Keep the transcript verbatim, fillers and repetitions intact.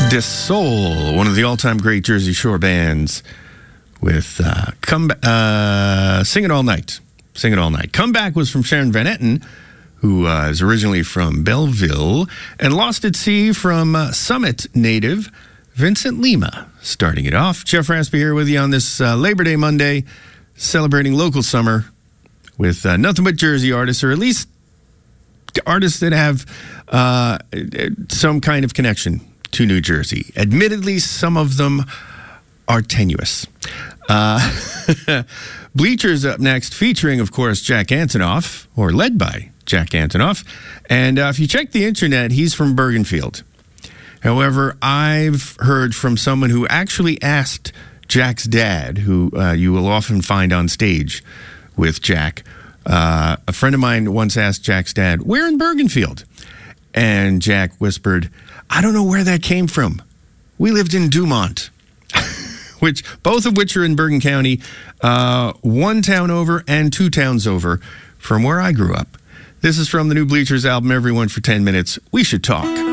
De Soul, one of the all-time great Jersey Shore bands, with uh, come uh, Sing It All Night. Sing It All Night. Comeback was from Sharon Van Etten, who uh, is originally from Belleville, and Lost at Sea from uh, Summit native Vincent Lima. Starting it off, Jeff Raspy here with you on this uh, Labor Day Monday, celebrating local summer with uh, nothing but Jersey artists, or at least artists that have uh, some kind of connection to New Jersey. Admittedly, some of them are tenuous. Uh, Bleachers up next, featuring, of course, Jack Antonoff, or led by Jack Antonoff. And uh, if you check the internet, he's from Bergenfield. However, I've heard from someone who actually asked Jack's dad, who uh, you will often find on stage with Jack. Uh, a friend of mine once asked Jack's dad, "Where in Bergenfield?" And Jack whispered, "I don't know where that came from. We lived in Dumont," which both of which are in Bergen County, uh, one town over and two towns over from where I grew up. This is from the new Bleachers album, Everyone for ten minutes. We Should Talk.